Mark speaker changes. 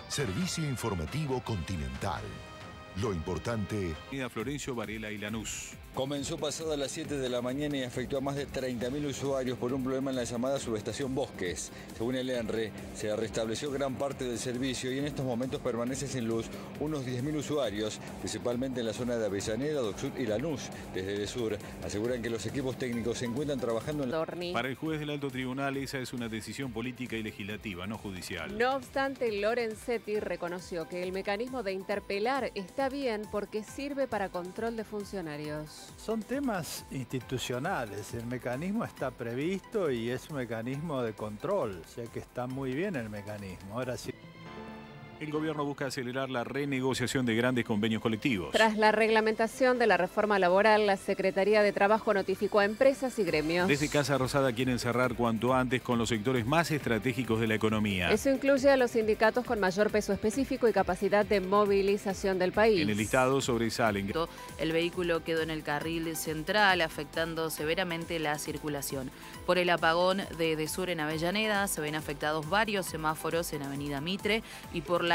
Speaker 1: Servicio Informativo Continental. Lo importante...
Speaker 2: Florencio Varela y Lanús.
Speaker 3: Comenzó pasado a las 7 de la mañana y afectó a más de 30.000 usuarios por un problema en la llamada subestación Bosques. Según el ENRE, se restableció gran parte del servicio y en estos momentos permanece sin luz unos 10.000 usuarios, principalmente en la zona de Avellaneda, Docsud y Lanús. Desde el sur aseguran que los equipos técnicos se encuentran trabajando en...
Speaker 2: Para el juez del alto tribunal, esa es una decisión política y legislativa, no judicial.
Speaker 4: No obstante, Lorenzetti reconoció que el mecanismo de interpelar está bien porque sirve para control de funcionarios.
Speaker 5: Son temas institucionales, el mecanismo está previsto y es un mecanismo de control, o sea que está muy bien el mecanismo. Ahora sí.
Speaker 2: El gobierno busca acelerar la renegociación de grandes convenios colectivos.
Speaker 4: Tras la reglamentación de la reforma laboral, la Secretaría de Trabajo notificó a empresas y gremios.
Speaker 2: Desde Casa Rosada quieren cerrar cuanto antes con los sectores más estratégicos de la economía.
Speaker 4: Eso incluye a los sindicatos con mayor peso específico y capacidad de movilización del país.
Speaker 2: En el listado sobresalen.
Speaker 6: El vehículo quedó en el carril central, afectando severamente la circulación. Por el apagón de Desur en Avellaneda, se ven afectados varios semáforos en Avenida Mitre y por la